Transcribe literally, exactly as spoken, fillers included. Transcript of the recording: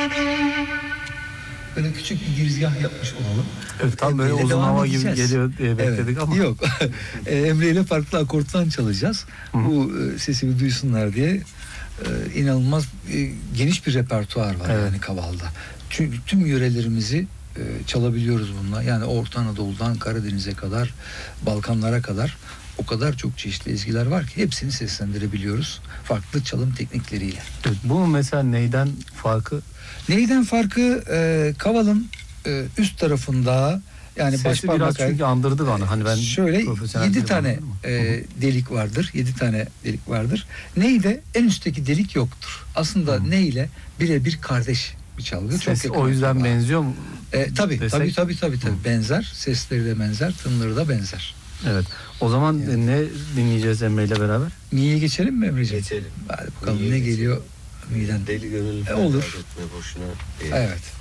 Böyle küçük bir girizgah yapmış olalım. Evet, tam böyle uzun hava gibi geliyor diye bekledik evet, ama. Yok. Emre ile farklı akorttan çalacağız. Hı. Bu e, sesi bir duysunlar diye e, inanılmaz e, geniş bir repertuar var evet. yani Kaval'da. Çünkü tüm yörelerimizi e, çalabiliyoruz bununla. Yani Orta Anadolu'dan Karadeniz'e kadar, Balkanlara kadar o kadar çok çeşitli ezgiler var ki hepsini seslendirebiliyoruz. Farklı çalım teknikleriyle. Evet, bu mesela neyden farkı? Neyden farkı? E, Kaval'ın e, üst tarafında yani baş parmak biraz çünkü andırdı bana. Hani ben şöyle yedi tane e, delik vardır. Yedi tane delik vardır. Ney de en üstteki delik yoktur. Aslında Hı. ney ile birebir kardeş bir çalgı. Ses çok o yüzden benziyor mu? E, tabii, tabii tabii tabii tabii tabii benzer. Sesleri de benzer, tınları da benzer. Evet. O zaman evet. ne dinleyeceğiz Emre ile beraber? Mi'ye geçelim mi Emre'ciğim? Geçelim. Hadi bakalım Mi'ye ne geçelim. geliyor Mi'den. Deli gönül e, olur. Etme boşuna. Evet.